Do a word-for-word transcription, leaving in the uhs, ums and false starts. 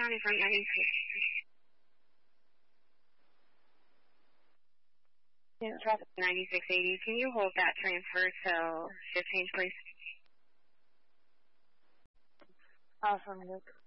County from ninety-six. Yeah, traffic ninety-six eighty. Can you hold that transfer till shift change, please? Affirmative.